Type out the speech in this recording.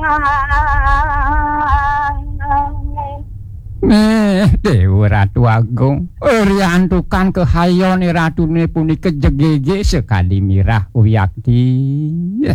Dewa Ratu Agung, riantukan kehayone ratune punika jegege sekali mirah Uyakti.